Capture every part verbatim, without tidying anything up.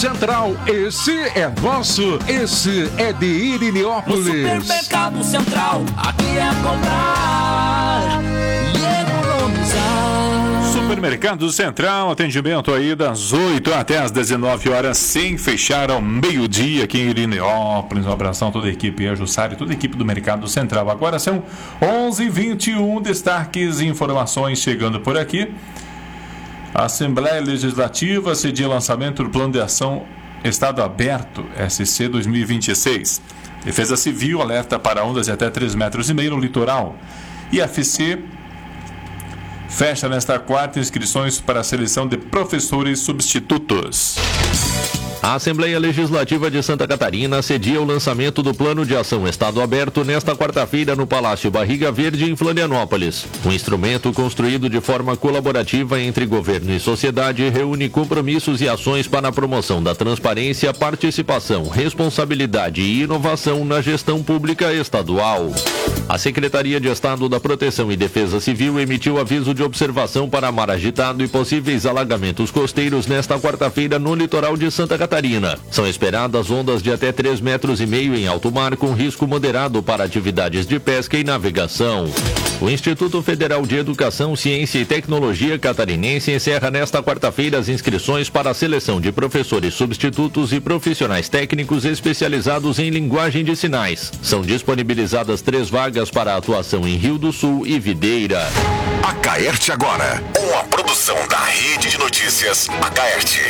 Central, esse é nosso, esse é de Irineópolis. No Supermercado Central, aqui é comprar e economizar. Supermercado Central, atendimento aí das oito até as dezenove horas, sem fechar ao meio-dia aqui em Irineópolis. Um abração a toda a equipe, a Jussara e toda a equipe do Mercado Central. Agora são onze e vinte e um, destaques e informações chegando por aqui. A Assembleia Legislativa cedia lançamento do Plano de Ação Estado Aberto, S C dois mil e vinte e seis. Defesa Civil alerta para ondas de até três metros e meio no litoral. E a F C fecha nesta quarta inscrições para a seleção de professores substitutos. A Assembleia Legislativa de Santa Catarina cedia o lançamento do Plano de Ação Estado Aberto nesta quarta-feira no Palácio Barriga Verde, em Florianópolis. Um instrumento construído de forma colaborativa entre governo e sociedade reúne compromissos e ações para a promoção da transparência, participação, responsabilidade e inovação na gestão pública estadual. A Secretaria de Estado da Proteção e Defesa Civil emitiu aviso de observação para mar agitado e possíveis alagamentos costeiros nesta quarta-feira no litoral de Santa Catarina. São esperadas ondas de até três metros e meio em alto mar, com risco moderado para atividades de pesca e navegação. O Instituto Federal de Educação, Ciência e Tecnologia Catarinense encerra nesta quarta-feira as inscrições para a seleção de professores substitutos e profissionais técnicos especializados em linguagem de sinais. São disponibilizadas três vagas para atuação em Rio do Sul e Videira. Acaerte agora, uma produção da Rede de Notícias Acaerte.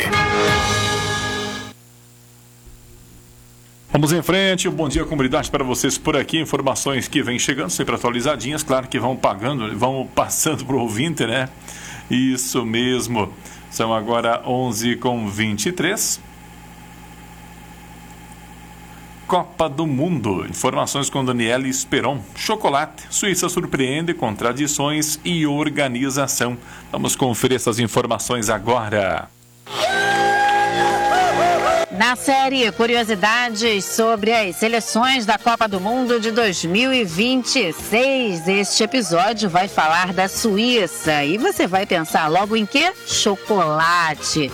Vamos em frente, um bom dia comunidade para vocês por aqui, informações que vêm chegando, sempre atualizadinhas, claro que vão pagando, vão passando para o ouvinte, né? Isso mesmo, são agora onze e vinte e três. Copa do Mundo, informações com Daniela Esperon. Chocolate, Suíça surpreende com tradições e organização. Vamos conferir essas informações agora. Na série Curiosidades sobre as seleções da Copa do Mundo de dois mil e vinte e seis, este episódio vai falar da Suíça. E você vai pensar logo em quê? Chocolate,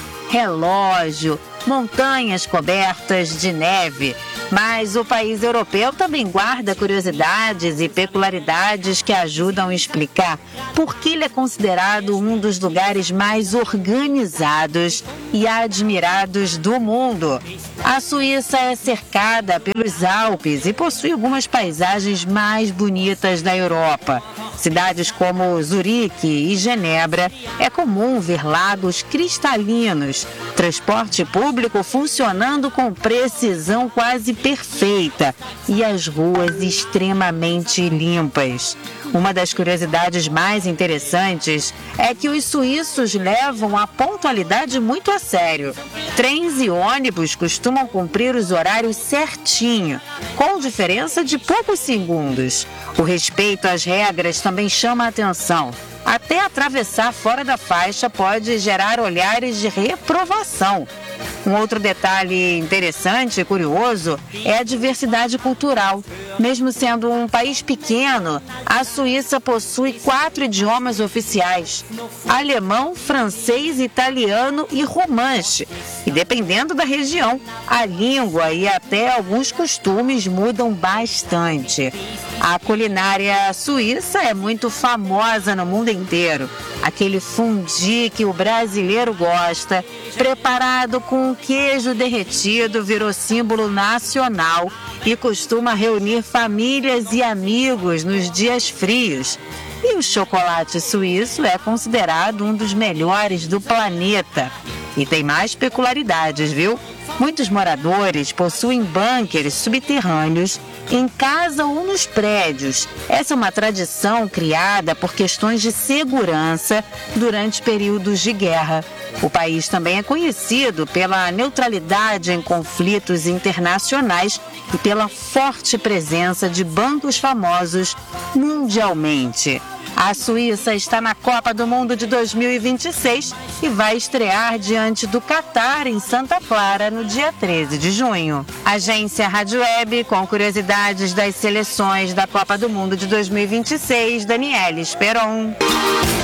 relógio, montanhas cobertas de neve. Mas o país europeu também guarda curiosidades e peculiaridades que ajudam a explicar por que ele é considerado um dos lugares mais organizados e admirados do mundo. A Suíça é cercada pelos Alpes e possui algumas paisagens mais bonitas da Europa. Cidades como Zurique e Genebra, é comum ver lagos cristalinos, transporte público funcionando com precisão quase perfeita e as ruas extremamente limpas. Uma das curiosidades mais interessantes é que os suíços levam a pontualidade muito a sério. Trens e ônibus costumam cumprir os horários certinho, com diferença de poucos segundos. O respeito às regras também chama a atenção. Até atravessar fora da faixa pode gerar olhares de reprovação. Um outro detalhe interessante e curioso é a diversidade cultural. Mesmo sendo um país pequeno, a Suíça possui quatro idiomas oficiais: alemão, francês, italiano e romanche. E dependendo da região, a língua e até alguns costumes mudam bastante. A culinária suíça é muito famosa no mundo inteiro. Aquele fondue que o brasileiro gosta, preparado com queijo derretido, virou símbolo nacional e costuma reunir famílias e amigos nos dias frios. E o chocolate suíço é considerado um dos melhores do planeta. E tem mais peculiaridades, viu? Muitos moradores possuem bunkers subterrâneos em casa ou nos prédios. Essa é uma tradição criada por questões de segurança durante períodos de guerra. O país também é conhecido pela neutralidade em conflitos internacionais e pela forte presença de bancos famosos mundialmente. A Suíça está na Copa do Mundo de dois mil e vinte e seis e vai estrear diante do Catar, em Santa Clara, no dia treze de junho. Agência Rádio Web, com curiosidades das seleções da Copa do Mundo de dois mil e vinte e seis, Daniela Esperon.